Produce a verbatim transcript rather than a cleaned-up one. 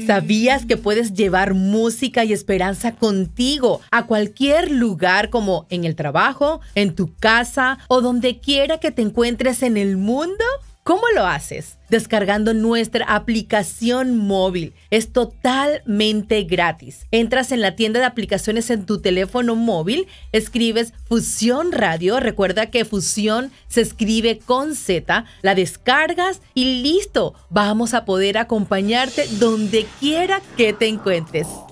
¿Sabías que puedes llevar música y esperanza contigo a cualquier lugar, como en el trabajo, en tu casa o donde quiera que te encuentres en el mundo? ¿Cómo lo haces? Descargando nuestra aplicación móvil. Es totalmente gratis. Entras en la tienda de aplicaciones en tu teléfono móvil, escribes Fusión Radio. Recuerda que Fusión se escribe con Z. La descargas y listo. Vamos a poder acompañarte donde quiera que te encuentres.